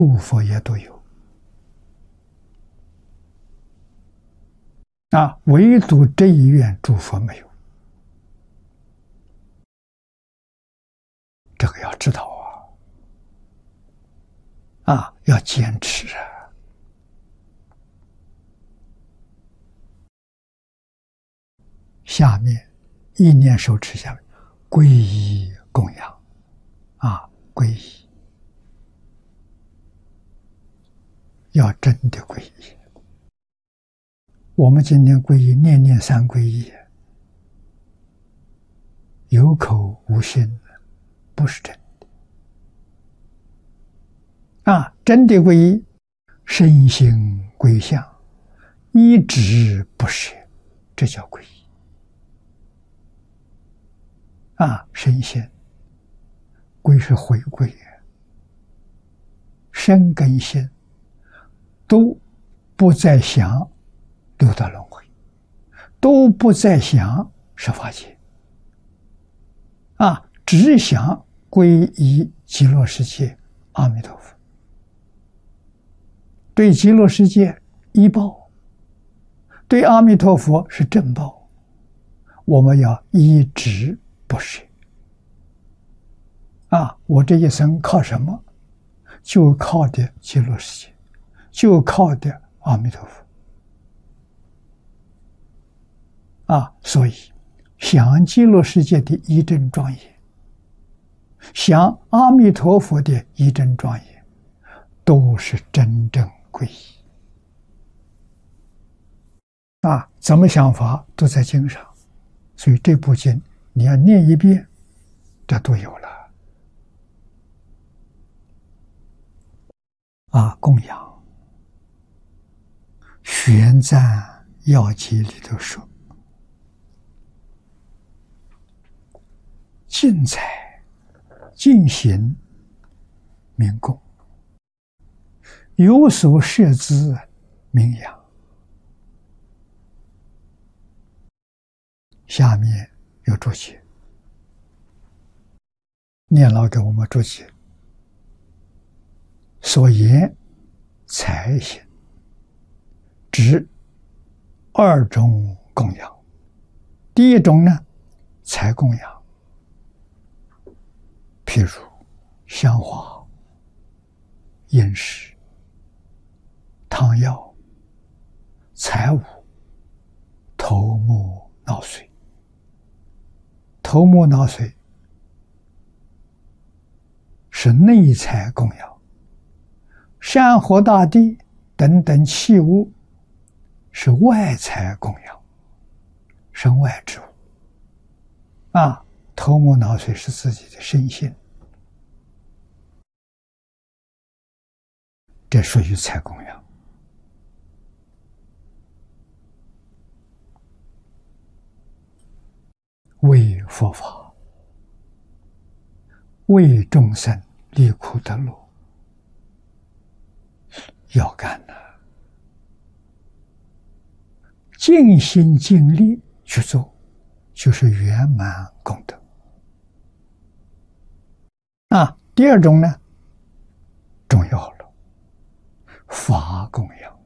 诸佛也都有唯独这一愿诸佛没有。这个要知道要坚持下面意念受持，下面皈依供养皈依，要真的皈依。我们今天皈依，念念三皈依，有口无心，不是真的真的皈依，身心归向，一直不舍，这叫皈依身心归是回归，身跟心都不再想六道轮回，都不再想十法界只想皈依极乐世界阿弥陀佛，对极乐世界依报，对阿弥陀佛是正报，我们要一直不舍我这一生靠什么？就靠的极乐世界，就靠的阿弥陀佛所以想极乐世界的一真庄严，想阿弥陀佛的一真庄严，都是真正皈依怎么想法都在经上，所以这部经你要念一遍，这都有了供养。玄赞要集里头说，尽财尽行名供，有所摄资名扬。下面有注解，念老给我们注解，所言财行指二种供养。第一种呢，财供养，譬如香花、饮食、汤药、财物、头目脑髓。头目脑髓是内财供养，山河大地等等器物是外财供养，身外之物头目脑髓是自己的身心，这属于财供养。为佛法，为众生离苦得乐，要干尽心尽力去做，就是圆满功德第二种呢，重要了，法供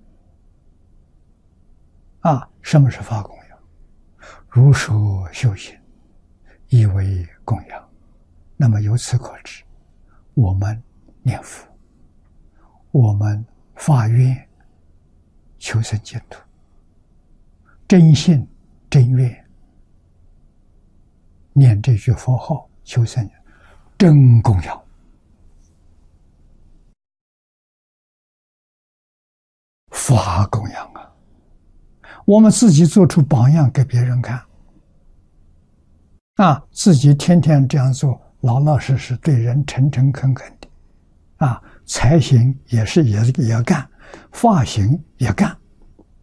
养什么是法供养？如说修行，亦为供养。那么由此可知，我们念佛，我们发愿求生净土，真信真愿念这句佛号求生，真供养。法供养我们自己做出榜样给别人看自己天天这样做，老老实实对人诚诚恳恳的财行也干，法行也干